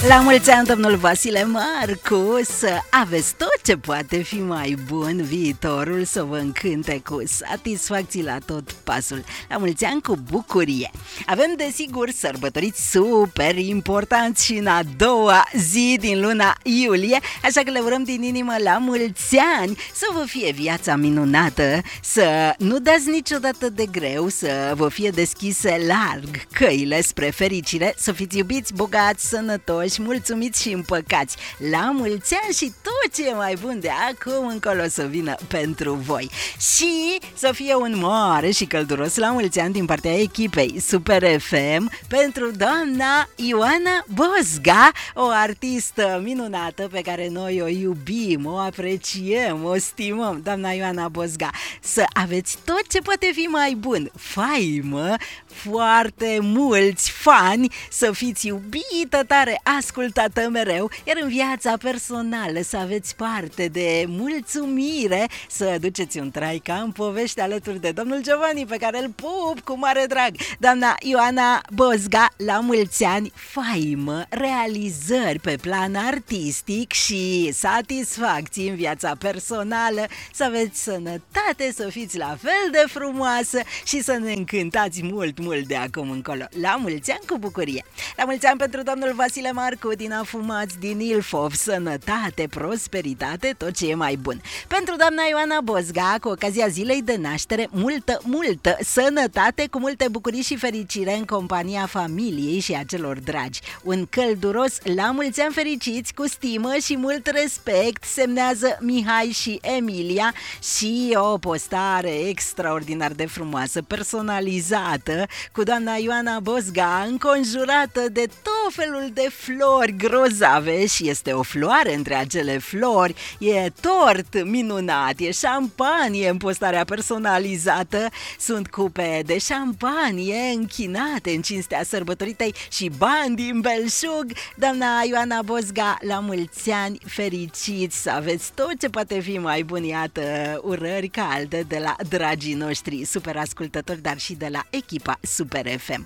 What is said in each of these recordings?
La mulți ani, domnul Vasile Marcu, să aveți tot ce poate fi mai bun, viitorul să vă încânte cu satisfacții la tot pasul. La mulți ani cu bucurie. Avem desigur sărbătoriți super importanți și în a doua zi din luna iulie, așa că le urăm din inimă la mulți ani, să vă fie viața minunată, să nu dați niciodată de greu, să vă fie deschise larg căile spre fericire, să fiți iubiți, bogați, sănătoși, mulțumiți și împăcați. La mulți ani și tot ce e mai bun de acum încolo să vină pentru voi. Și să fie un mare și călduros la mulți ani din partea echipei Super FM pentru doamna Ioana Bozga, o artistă minunată pe care noi o iubim, o apreciem, o stimăm. Doamna Ioana Bozga, să aveți tot ce poate fi mai bun, faimă, foarte mulți fani, să fiți iubită tare, ascultată mereu, iar în viața personală să aveți parte de mulțumire, să duceți un trai ca în povești alături de domnul Giovanni, pe care îl pup cu mare drag. Doamna Ioana Bozga, la mulți ani, faimă, realizări pe plan artistic și satisfacții în viața personală, să aveți sănătate, să fiți la fel de frumoasă și să ne încântați mult de acum încolo. La mulți ani cu bucurie. La mulți ani pentru domnul Vasile Marcu din Afumați din Ilfov, sănătate, prosperitate, tot ce e mai bun. Pentru doamna Ioana Bozga, cu ocazia zilei de naștere, multă sănătate, cu multe bucurii și fericire în compania familiei și a celor dragi. Un călduros la mulți ani fericiți, cu stimă și mult respect, semnează Mihai și Emilia, și o postare extraordinar de frumoasă, personalizată, cu doamna Ioana Bozga înconjurată de tot felul de flori grozave, și este o floare între acele flori, e tort minunat, e șampanie în postarea personalizată, sunt cupe de șampanie închinate în cinstea sărbătoritei și bani din belșug. Doamna Ioana Bozga, la mulți ani fericiți, să aveți tot ce poate fi mai bun, iată, urări calde de la dragii noștri super ascultători, dar și de la echipa Super FM.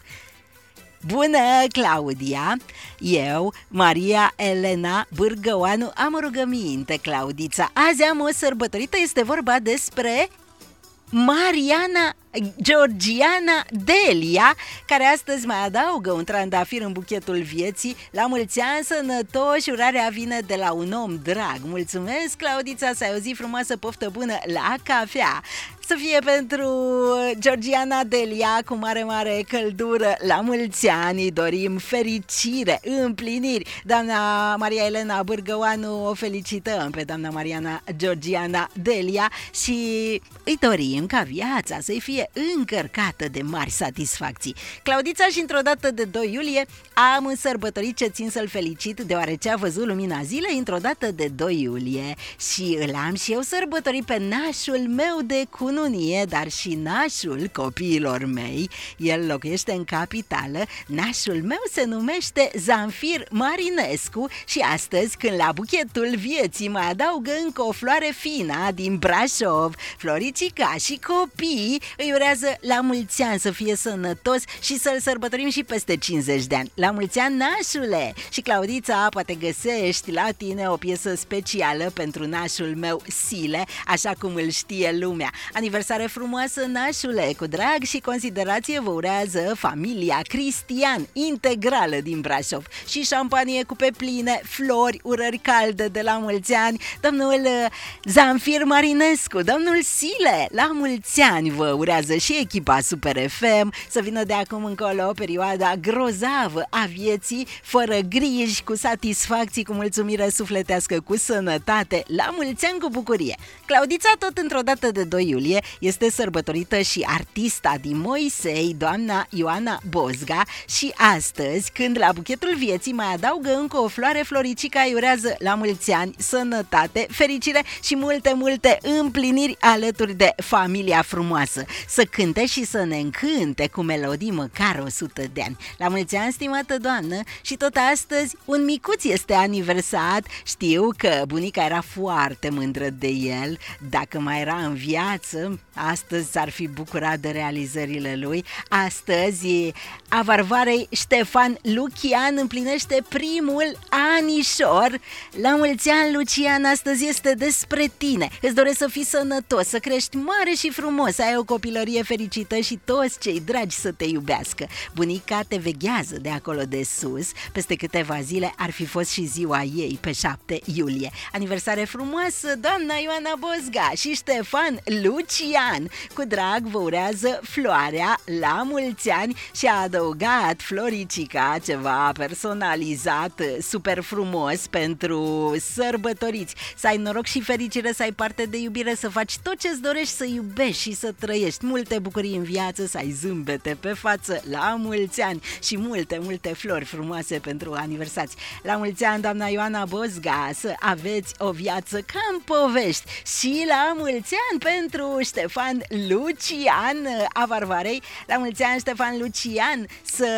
Bună, Claudia! Eu, Maria Elena Bârgăoanu, am o rugăminte, Claudița. Azi am o sărbătorită, este vorba despre Mariana Georgiana Delia, care astăzi mai adaugă un trandafir în buchetul vieții. La mulți ani sănătoși, urarea vine de la un om drag. Mulțumesc, Claudița, să ai o zi frumoasă, poftă bună la cafea. Să fie pentru Georgiana Delia cu mare căldură. La mulți ani îi dorim fericire, împliniri. Doamna Maria Elena Bârgăoanu o felicităm pe doamna Mariana Georgiana Delia și îi dorim ca viața să-i fie încărcată de mari satisfacții. Claudița, și într-o dată de 2 iulie am un sărbătorit ce țin să-l felicit, deoarece a văzut lumina zilei într-o dată de 2 iulie și îl am și eu sărbătorit pe nașul meu de cununie, dar și nașul copiilor mei. El locuiește în capitală. Nașul meu se numește Zanfir Marinescu și astăzi, când la buchetul vieții mai adaugă încă o floare fină din Brașov, floricica și copii, îi urează la mulți ani, să fie sănătos și să-l sărbătorim și peste 50 de ani. La mulți ani, nașule! Și Claudița, poate găsești la tine o piesă specială pentru nașul meu, Sile, așa cum îl știe lumea. Aniversare frumoasă, nașule! Cu drag și considerație vă urează familia Cristian, integrală din Brașov. Și șampanie cu pe pline, flori, urări calde de la mulți ani, domnul Zanfir Marinescu, domnul Sile, la mulți ani vă urează și echipa Super FM, să vină de acum încolo o perioada grozavă a vieții, fără griji, cu satisfacții, cu mulțumire sufletească, cu sănătate, la mulți ani cu bucurie. Claudița, tot într-o dată de 2 iulie, este sărbătorită și artista din Moisei, doamna Ioana Bozga, și astăzi, când la buchetul vieții mai adaugă încă o floare, floricica îi urează la mulți ani, sănătate, fericire și multe împliniri alături de familia frumoasă. să cânte și să ne încânte cu melodii măcar 100 de ani. La mulți ani, stimată doamnă, și tot astăzi un micuț este aniversat. Știu că bunica era foarte mândră de el. Dacă mai era în viață, astăzi s-ar fi bucurat de realizările lui. Astăzi a Varvarei Ștefan Lucian împlinește primul anișor. La mulți ani, Lucian, astăzi este despre tine. Îți doresc să fii sănătos, să crești mare și frumos, să ai o copilărie fericită și toți cei dragi să te iubească. Bunica te veghează de acolo de sus. Peste câteva zile ar fi fost și ziua ei, pe 7 iulie. Aniversare frumoasă, doamna Ioana Bozga și Ștefan Lucian. Cu drag vă urează Floarea la mulți ani și a adăugat Floricica ceva personalizat super frumos pentru sărbătoriți. Să ai noroc și fericire, să ai parte de iubire, să faci tot ce-ți dorești, să iubești și să trăiești multe bucurii în viață, să ai zâmbete pe față la mulți ani și multe, multe flori frumoase pentru aniversați. La mulți ani, doamna Ioana Bozga, să aveți o viață ca în povești și la mulți ani pentru Ștefan Lucian a Varvarei. La mulți ani, Ștefan Lucian, să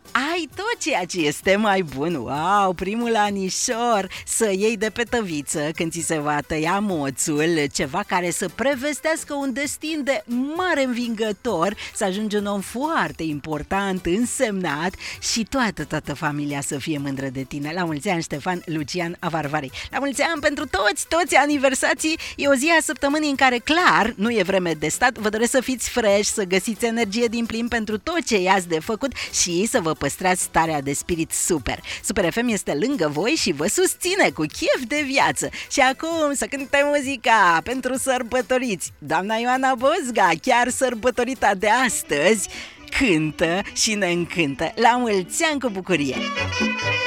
ai tot ceea ce este mai bun. Wow, primul anișor, să iei de pe tăviță când ți se va tăia moțul, ceva care să prevestească un destin de mare învingător, să ajungi un om foarte important, însemnat și toată familia să fie mândră de tine. La mulți ani, Ștefan Lucian a Varvarei. La mulți ani pentru toți aniversații. E o zi a săptămânii în care, clar, nu e vreme de stat. Vă doresc să fiți fresh, să găsiți energie din plin pentru tot ce i-ați de făcut și să vă păstrați starea de spirit super. Super FM este lângă voi și vă susține cu chef de viață. Și acum să cânte muzica pentru sărbătoriți. Doamna Ioana Bozga, chiar sărbătorita de astăzi, cântă și ne încântă. La mulți ani cu bucurie!